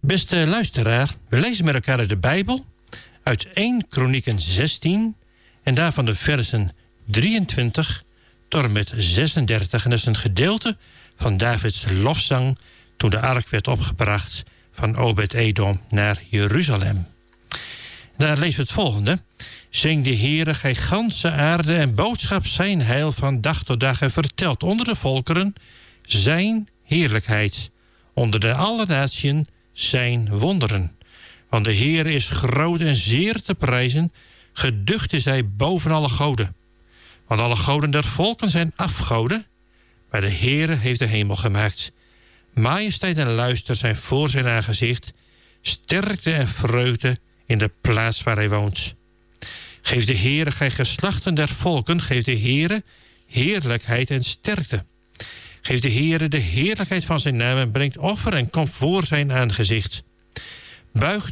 Beste luisteraar, we lezen met elkaar uit de Bijbel, uit 1 Kronieken 16... en daarvan de versen 23 tot en met 36. En dat is een gedeelte van Davids lofzang toen de ark werd opgebracht van Obed-Edom naar Jeruzalem. Daar lezen we het volgende. Zing de Heere, gij ganse aarde, en boodschap zijn heil van dag tot dag, en vertelt onder de volkeren zijn heerlijkheid, onder de alle natieën zijn wonderen. Want de Heere is groot en zeer te prijzen, geducht is hij boven alle goden. Want alle goden der volken zijn afgoden, maar de Heere heeft de hemel gemaakt. Majesteit en luister zijn voor zijn aangezicht, sterkte en vreugde in de plaats waar hij woont. Geef de Heere, gij geslachten der volken, geef de Heere heerlijkheid en sterkte. Geef de Heere de heerlijkheid van zijn naam en brengt offer en kom voor zijn aangezicht. Buigt